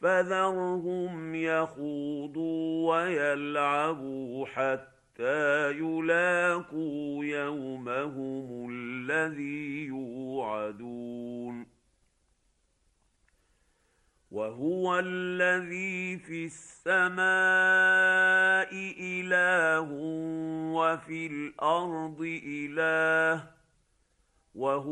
فذرهم يخوضوا ويلعبوا حتى يلاقوا يومهم الذي يوعدون. وهو الذي في السماء إله وفي الأرض إله، وهو